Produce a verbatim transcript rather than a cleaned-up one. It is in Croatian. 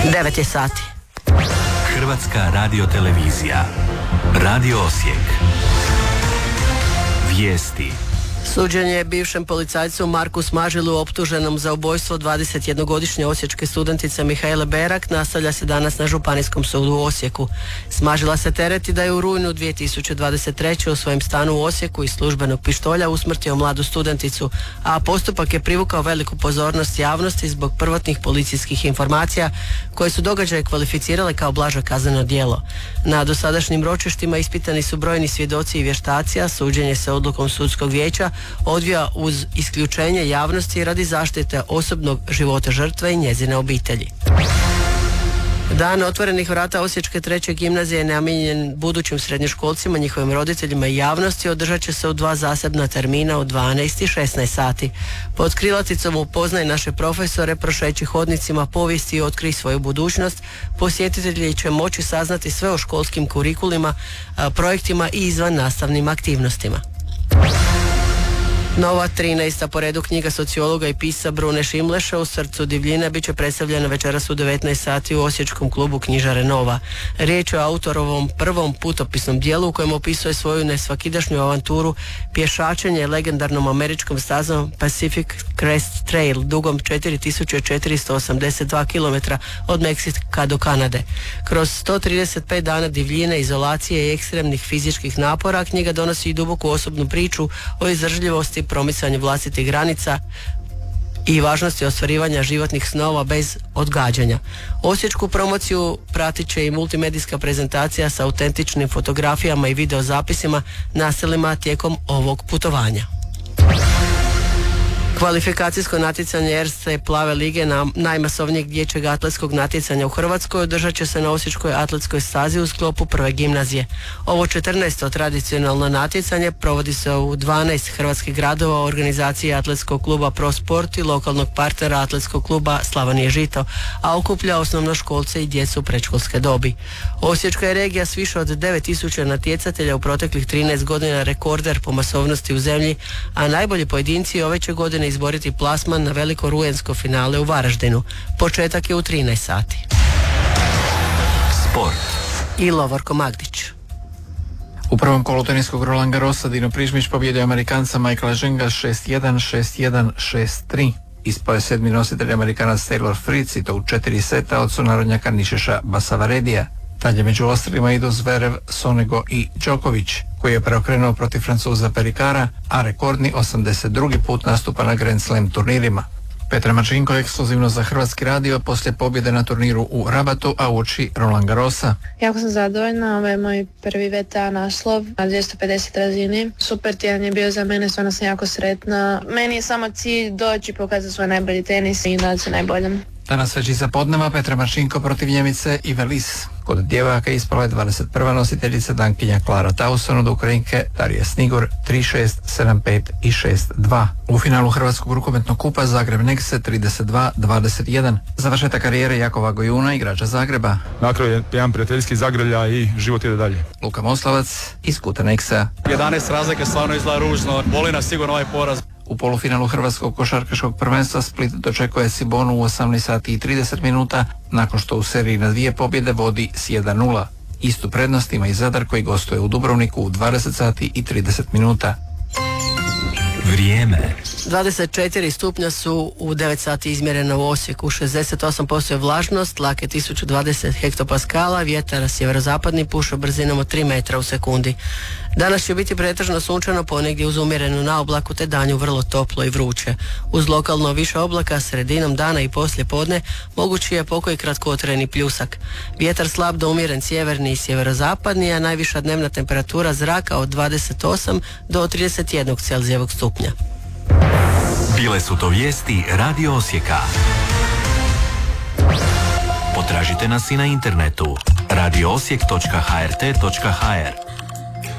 devet je sati. Hrvatska radiotelevizija. Radio Osijek. Vijesti. Suđenje bivšem policajcu Marku Smažilu optuženom za ubojstvo dvadesetjednogodišnje osječke studentice Mihajle Berak nastavlja se danas na Županijskom sudu u Osijeku. Smažila se tereti da je u rujnu dvije tisuće dvadeset treće u svojem stanu u Osijeku iz službenog pištolja usmrtio mladu studenticu, a postupak je privukao veliku pozornost javnosti zbog prvotnih policijskih informacija koje su događaje kvalificirale kao blaže kazneno djelo. Na dosadašnjim ročištima ispitani su brojni svjedoci i vještaci, a suđenje se odlukom sudskog vijeća odvija uz isključenje javnosti radi zaštite osobnog života žrtve i njezine obitelji. Dan otvorenih vrata Osječke treće gimnazije je namijenjen budućim srednjoškolcima, njihovim roditeljima i javnosti. Održat će se u dva zasebna termina u dvanaest i šesnaest sati. Pod krilaticom Upoznaj naše profesore, prošeći hodnicima povijesti i otkrij svoju budućnost, posjetitelji će moći saznati sve o školskim kurikulima, projektima i izvan nastavnim aktivnostima. Nova trinaesta po redu knjiga sociologa i pisca Brune Šimleša U srcu divljine bit će predstavljena večeras u devetnaest sati u osječkom klubu Knjižare Nova. Riječ je o autorovom prvom putopisnom dijelu u kojem opisuje svoju nesvakidašnju avanturu pješačenje legendarnom američkom stazom Pacific Crest Trail dugom četiri tisuće četiristo osamdeset dva kilometra od Meksika do Kanade. Kroz sto trideset pet dana divljine, izolacije i ekstremnih fizičkih napora knjiga donosi i duboku osobnu priču o izdržljivosti, promicanju vlastitih granica i važnosti ostvarivanja životnih snova bez odgađanja. Osječku promociju pratit će i multimedijska prezentacija sa autentičnim fotografijama i videozapisima naselima tijekom ovog putovanja. Kvalifikacijsko natjecanje Erste plave lige na najmasovnijeg dječjeg atletskog natjecanja u Hrvatskoj održat će se na Osječkoj atletskoj stazi u sklopu prve gimnazije. Ovo četrnaesto tradicionalno natjecanje provodi se u dvanaest hrvatskih gradova u organizaciji atletskog kluba Pro Sport i lokalnog partnera atletskog kluba Slavonije Žito, a okuplja osnovnoškolce i djecu predškolske dobi. Osječka je regija s više od devet tisuća natjecatelja u proteklih trinaest godina rekorder po masovnosti u zemlji, a najbolji pojedinci ove će godine izboriti plasman na veliko rujensko finale u Varaždinu. Početak je u trinaest sati. Sport. I Lovorko Magdić. U prvom kolu teniskog Roland Garrosa Dino Prižmić pobjedio Amerikanca Michaela Ženga šest jedan, šest jedan, šest tri. Ispao je sedmi nositelj Amerikanac Taylor Fritz i to u četiri seta od sunarodnjaka Nišeša Basavaredija. Dalje među ostrima idu Zverev, Sonego i Đoković, koji je preokrenuo protiv Francuza Perikara, a rekordni osamdeset drugi put nastupa na Grand Slam turnirima. Petra Mačinko ekskluzivno za Hrvatski radio poslije pobjede na turniru u Rabatu, a uoči Roland Garrosa. Jako sam zadovoljna, ovo je moj prvi V T A naslov na dvjesto pedeset razini. Super tjedan je bio za mene, stvarno sam jako sretna. Meni je samo cilj doći, pokazati svoj najbolji tenis i nadati se najboljem. Danas već iza podneva Petra Mačinko protiv Njemice Ive Lis. Kod djevojaka ispala je dvadeset prva nositeljica Dankinja Klara Tauson od Ukrajinke Darije Snigor tri šest, sedam pet i šest dva. U finalu Hrvatskog rukometnog kupa Zagreb Nexe trideset dva dvadeset jedan. Završetak karijere Jakova Gojuna, igrača Zagreba. Na kraju je jedan prijateljski Zagrelja i život ide dalje. Luka Moslavac iz kuta Nexa. jedanaest razlike stvarno izgleda ružno. Boli nas sigurno ovaj poraz. U polufinalu Hrvatskog košarkaškog prvenstva Split dočekuje Cibonu u osamnaest sati i trideset minuta nakon što u seriji na dvije pobjede vodi s jedan nula. Istu prednost ima i Zadar koji gostuje u Dubrovniku u dvadeset sati i trideset minuta. Vrijeme. dvadeset četiri stupnja su u devet sati izmjerena u Osijeku, šezdeset osam posto je vlažnost, tlak tisuću dvadeset hektopaskala, vjetar sjeverozapadni puše brzinom od tri metra u sekundi. Danas će biti pretežno sunčano, ponegdje uz umjerenu naoblaku te danju vrlo toplo i vruće. Uz lokalno više oblaka sredinom dana i poslije podne mogući je pokoj kratkotrajni pljusak. Vjetar slab do umjeren sjeverni i sjeverozapadni, a najviša dnevna temperatura zraka od dvadeset osam do trideset jedan Celzijevog stupnja. Bile su to vijesti Radio Osijeka. Potražite nas i na internetu radio osijek točka h r t točka h r.